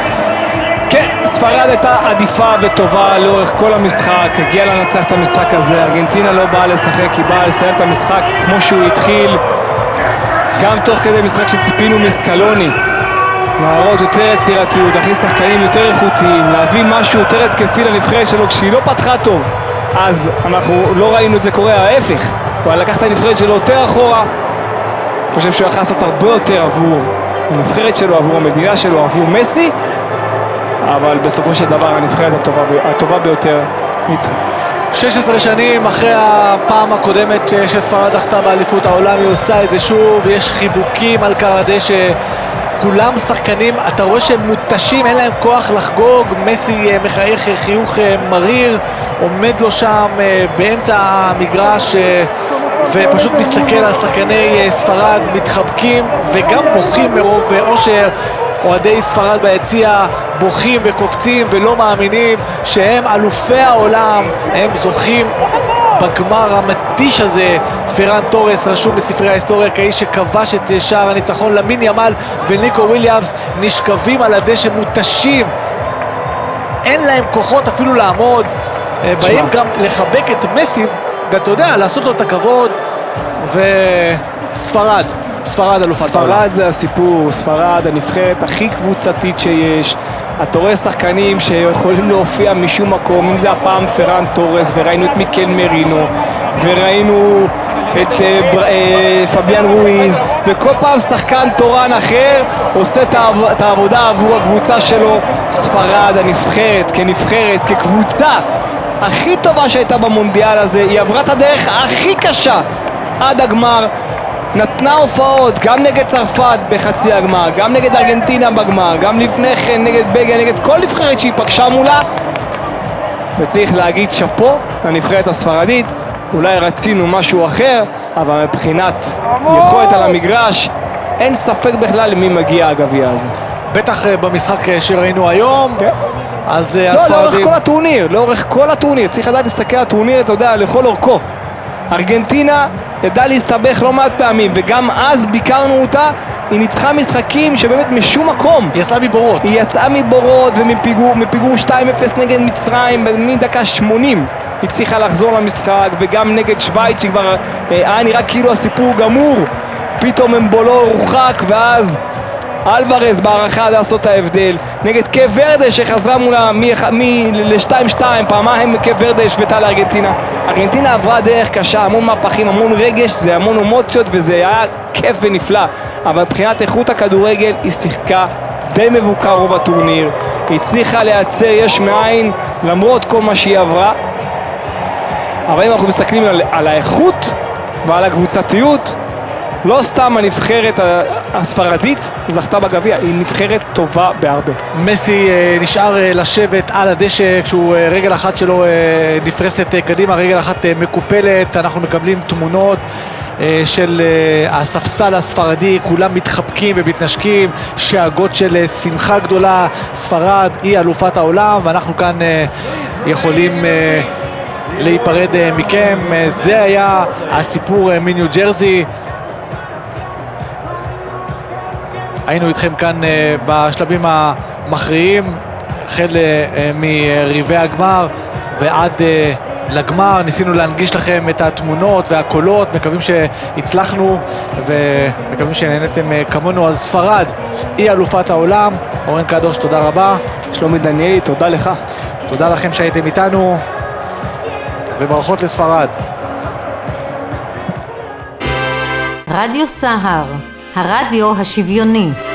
כן, ספרד הייתה עדיפה וטובה לאורך כל המשחק, הגיעה לנצח את המשחק הזה. ארגנטינה לא באה לשחק, היא באה לסיים את המשחק כמו שהוא התחיל, גם תוך כדי משחק שציפינו מסקלוני להראות יותר יצירתיות, להכניס שחקנים יותר איכותיים, להביא משהו יותר התקפי לנבחרת שלו. כשהיא לא פתחה טוב, אז אנחנו לא ראינו את זה קורה, ההפך, הוא לקח את הנבחרת שלו יותר אחורה. אני חושב שהוא יכול לעשות הרבה יותר עבור הנבחרת שלו, עבור המדינה שלו, עבור מסי, אבל בסופו של דבר הנבחרת הטובה, הטובה ביותר ניצחה. שש עשרה שנים אחרי הפעם הקודמת שספרד זכתה באליפות העולם, היא עושה את זה שוב, יש חיבוקים על קר הדשא, כולם שחקנים, אתה רואה שהם מותשים, אין להם כוח לחגוג. מסי מחייך חיוך מריר, עומד לו שם באמצע המגרש ופשוט מסתכל על שחקני ספרד מתחבקים וגם בוכים מרוב אושר. אוהדי ספרד ביציע בוכים וקופצים ולא מאמינים שהם אלופי העולם, הם זוכים בגמר המתיש הזה. פרן טורס רשום בספרי ההיסטוריה כאיש שכבש את שער הניצחון. למין ימל וניקו וויליאמס נשכבים על הדשא מותשים, אין להם כוחות אפילו לעמוד. באים גם לחבק את מסי, ואתה יודע, לעשות לו את הכבוד. וספרד, ספרד אלופת העולם. ספרד זה הסיפור, ספרד הנבחרת הכי קבוצתית שיש. אתה רואה שחקנים שיכולים להופיע משום מקום, אם זה הפעם פרן טורס, וראינו את מיקל מרינו, וראינו את uh, בר, uh, פביאן רויז, וכל פעם שחקן תורן אחר עושה את, העב, את העבודה עבור הקבוצה שלו. ספרד הנבחרת כנבחרת, כקבוצה הכי טובה שהייתה במונדיאל הזה, היא עברה את הדרך הכי קשה עד הגמר, נתנה הופעות גם נגד צרפת בחצי הגמר, גם נגד ארגנטינה בגמר, גם לפני כן נגד בלגיה, נגד כל נבחרת שהיא פגשה מולה, וצריך להגיד שפו לנבחרת הספרדית. אולי רצינו משהו אחר, אבל מבחינת יכולת על המגרש אין ספק בכלל למי מגיע הגביע הזה. בטח במשחק שראינו היום. כן. אז לא, הספרדים... לאורך כל הטורניר, לאורך כל הטורניר, צריך לדעת להסתכל על הטורניר, אתה יודע, לכל אורכו. ארגנטינה ידעה להסתבך לא מעט פעמים, וגם אז ביקרנו אותה, היא ניצחה משחקים שבאמת משום מקום. היא יצאה מבורות. היא יצאה מבורות ומפיגור שתיים אפס נגד מצרים, מדקה שמונים. היא צריכה לחזור למשחק, וגם נגד שווייץ שכבר היה נראה כאילו הסיפור גמור, פתאום אמבולו הורחק, ואז אלוורז בהערכה לעשות את ההבדל. נגד קייפ ורדה שחזרה מולה ל-שתיים שתיים, פעמיים קייפ ורדה השוותה לארגנטינה. ארגנטינה עברה דרך קשה, המון מהפכים, המון רגש, זה המון אמוציות, וזה היה כיף ונפלא, אבל מבחינת איכות הכדורגל היא שיחקה די מבוקר רוב הטורניר, היא הצליחה לייצר יש מאין למרות כל מה שהיא עברה. אבל אם אנחנו מסתכלים על, על האיכות ועל הקבוצתיות, לא סתם הנבחרת הספרדית זכתה בגביע, היא נבחרת טובה בהרבה. מסי נשאר לשבת על הדשא כשהוא רגל אחת שלו נפרסת קדימה, רגל אחת מקופלת. אנחנו מקבלים תמונות של הספסל הספרדי, כולם מתחבקים ומתנשקים, שאגות של שמחה גדולה. ספרד היא אלופת העולם, ואנחנו כאן יכולים להיפרד מכם. זה היה הסיפור מניו ג'רזי. היינו איתכם כאן בשלבים המכריעים, החל מריבי הגמר ועד לגמר. ניסינו להנגיש לכם את התמונות והקולות, מקווים שהצלחנו ומקווים שנהנתם כמונו. אז ספרד היא אלופת העולם. אורן קדוש, תודה רבה. שלומי דניאלי, תודה לך. תודה לכם שהייתם איתנו, וברכות לספרד. רדיו סהר, הרדיו השוויוני.